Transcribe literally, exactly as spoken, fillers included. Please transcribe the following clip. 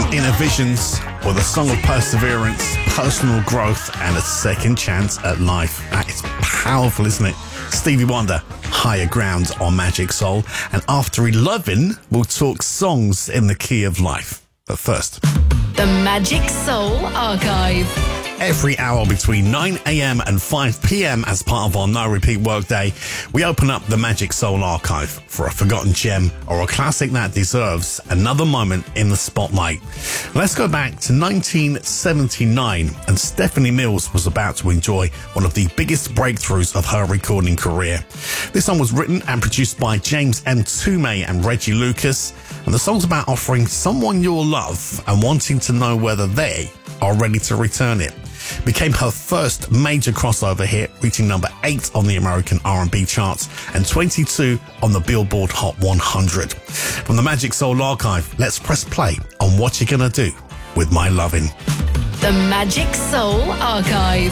Inner Visions with a song of perseverance, personal growth, and a second chance at life. That is powerful, isn't it? Stevie Wonder, Higher Ground on Magic Soul. And after eleven, we'll talk songs in the key of life. But first, the Magic Soul Archive. Every hour between nine a.m. and five p.m. as part of our No Repeat Workday, we open up the Magic Soul Archive for a forgotten gem or a classic that deserves another moment in the spotlight. Let's go back to nineteen seventy-nine, and Stephanie Mills was about to enjoy one of the biggest breakthroughs of her recording career. This song was written and produced by James M. Toomey and Reggie Lucas, and the song's about offering someone your love and wanting to know whether they are ready to return it. Became her first major crossover hit, reaching number eight on the American R and B charts and twenty-two on the Billboard Hot one hundred. From the Magic Soul Archive, let's press play on What You Gonna Do with My Lovin'. The Magic Soul Archive.